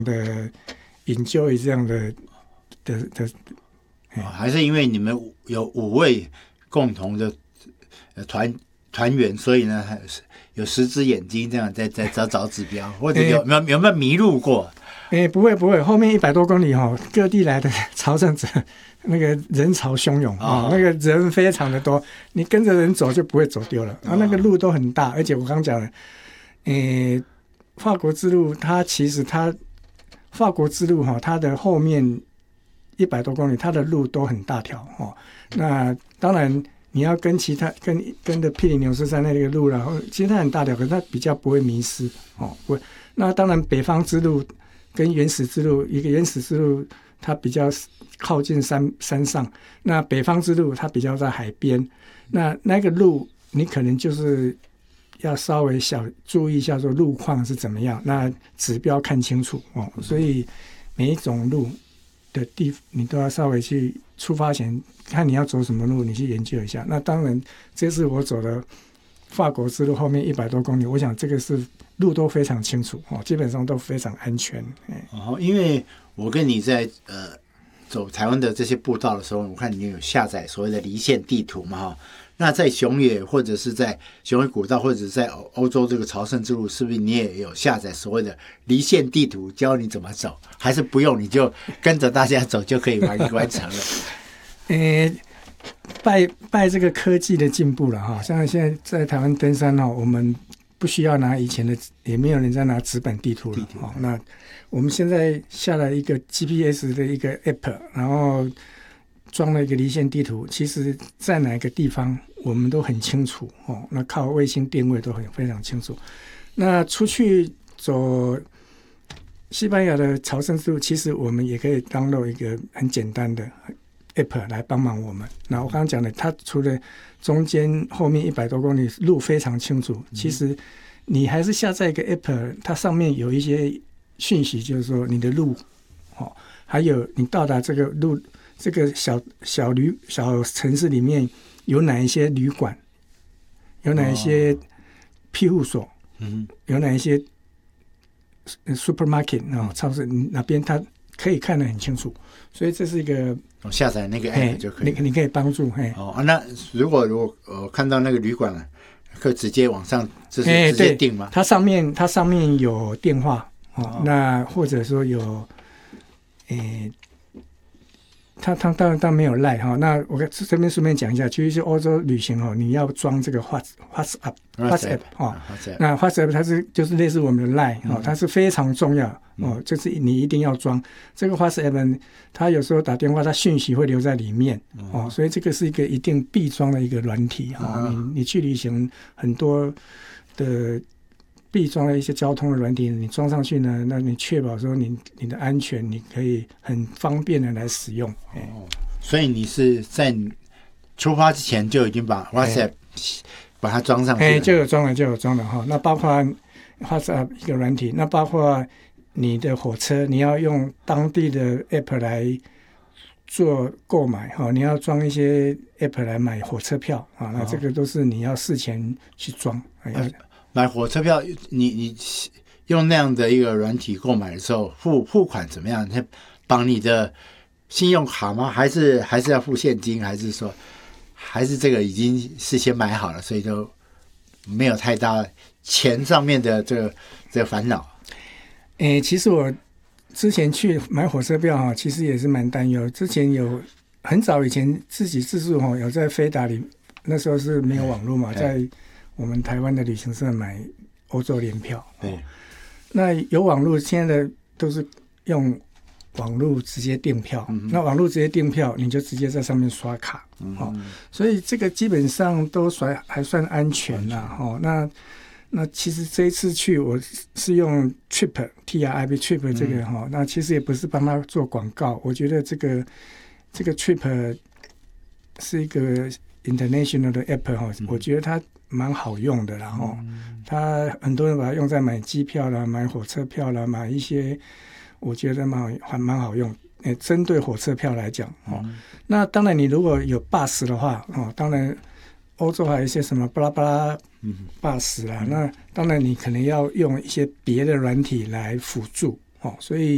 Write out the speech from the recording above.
的enjoy这样的还是因为你们有5位共同的团员，所以呢有10只眼睛这样在找指标，或者有没有迷路过？ 不会，后面100多公里各地来的朝圣者，那个人潮汹涌那个人非常的多，你跟着人走就不会走丢了。那个路都很大，而且我刚讲了，法国之路法国之路它的后面100多公里，它的路都很大条那当然你要跟其他跟着毗邻牛斯山那个路然后其实它很大条，可是它比较不会迷失不会。那当然北方之路跟原始之路，一个原始之路它比较靠近山上，那北方之路它比较在海边，那个路你可能就是要稍微注意一下说路况是怎么样，那指标看清楚所以每一种路的你都要稍微去出发前看你要走什么路，你去研究一下。那当然这次我走的法国之路后面100多公里，我想这个是路都非常清楚基本上都非常安全因为我跟你在走台湾的这些步道的时候，我看你有下载所谓的离线地图嘛那在熊野或者是在熊野古道或者在欧洲这个朝圣之路，是不是你也有下载所谓的离线地图教你怎么走，还是不用你就跟着大家走就可以完成了？ 拜这个科技的进步了像现在在台湾登山我们不需要拿以前的，也没有人在拿纸本地图了那我们现在下了一个 GPS 的一个 app， 然后装了一个离线地图，其实在哪个地方我们都很清楚那靠卫星定位都非常清楚。那出去走西班牙的朝圣之路，其实我们也可以 download 一个很简单的 app 来帮忙我们。那我刚刚讲的，它除了中间后面100多公里路非常清楚，其实你还是下载一个 app， 它上面有一些讯息，就是说你的路还有你到达这个路这个小城市里面有哪一些旅馆，有哪一些庇护所有哪一些supermarket 超市，哪边它可以看得很清楚，所以这是一个下载那个 app 就可以， 你可以帮助那如果看到那个旅馆了，可以直接往上直接订吗？ 它上面有电话那或者说有他当然没有赖那我这边顺便讲一下，其实欧洲旅行你要装这个 WhatsApp 那 WhatsApp 它就是类似我们的赖它是非常重要就是你一定要装这个 WhatsApp， 它有时候打电话它讯息会留在里面所以这个是一个一定必装的一个软体你去旅行很多的必装的一些交通的软体，你装上去呢，那你确保说你的安全，你可以很方便的来使用所以你是在出发之前就已经把 WhatsApp 把它装上去了就有装了那包括 WhatsApp 一个软体，那包括你的火车你要用当地的 app 来做购买你要装一些 app 来买火车票那这个都是你要事前去装买火车票，你用那样的一个软体购买的时候，付款怎么样？他绑你的信用卡吗？还是要付现金？还是这个已经事先买好了，所以就没有太大钱上面的这个烦恼？ 其实我之前去买火车票其实也是蛮担忧。之前有很早以前自己自助有在飞达里，那时候是没有网络嘛，在我们台湾的旅行社买欧洲联票那有网络，现在的都是用网络直接订票那网络直接订票你就直接在上面刷卡所以这个基本上都还算安全啦那其实这一次去我是用 TRIP 这个那其实也不是帮他做广告，我觉得这个 TRIP 是一个 international 的 app 我觉得它蛮好用的啦它很多人把它用在买机票啦、买火车票啦、买一些我觉得蛮好用针对火车票来讲那当然你如果有 bus 的话当然欧洲还有一些什么巴拉巴拉 bus 啦那当然你可能要用一些别的软体来辅助所以